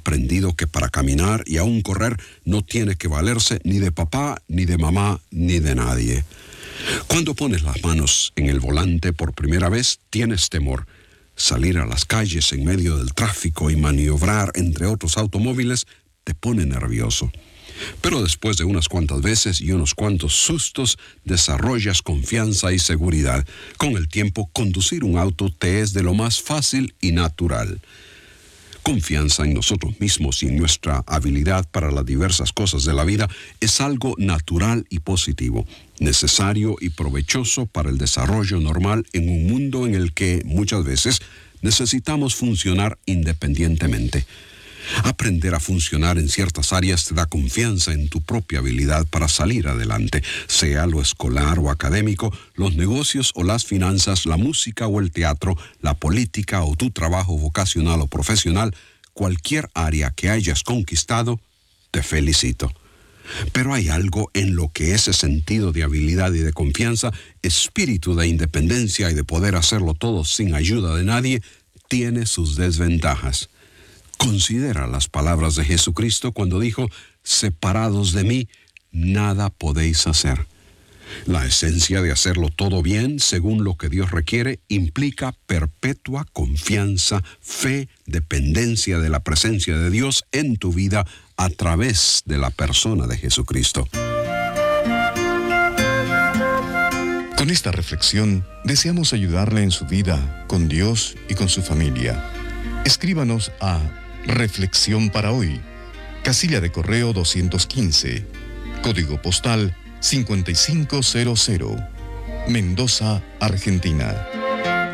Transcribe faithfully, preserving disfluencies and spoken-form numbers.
aprendido que para caminar y aún correr no tiene que valerse ni de papá, ni de mamá, ni de nadie. Cuando pones las manos en el volante por primera vez, tienes temor. Salir a las calles en medio del tráfico y maniobrar entre otros automóviles te pone nervioso. Pero después de unas cuantas veces y unos cuantos sustos, desarrollas confianza y seguridad. Con el tiempo, conducir un auto te es de lo más fácil y natural. Confianza en nosotros mismos y en nuestra habilidad para las diversas cosas de la vida es algo natural y positivo, necesario y provechoso para el desarrollo normal en un mundo en el que, muchas veces, necesitamos funcionar independientemente. Aprender a funcionar en ciertas áreas te da confianza en tu propia habilidad para salir adelante, sea lo escolar o académico, los negocios o las finanzas, la música o el teatro, la política o tu trabajo vocacional o profesional, cualquier área que hayas conquistado, te felicito. Pero hay algo en lo que ese sentido de habilidad y de confianza, espíritu de independencia y de poder hacerlo todo sin ayuda de nadie, tiene sus desventajas. Considera las palabras de Jesucristo cuando dijo, separados de mí, nada podéis hacer. La esencia de hacerlo todo bien, según lo que Dios requiere, implica perpetua confianza, fe, dependencia de la presencia de Dios en tu vida a través de la persona de Jesucristo. Con esta reflexión, deseamos ayudarle en su vida, con Dios y con su familia. Escríbanos a Reflexión para hoy, casilla de correo doscientos quince, código postal cinco cinco cero cero, Mendoza, Argentina.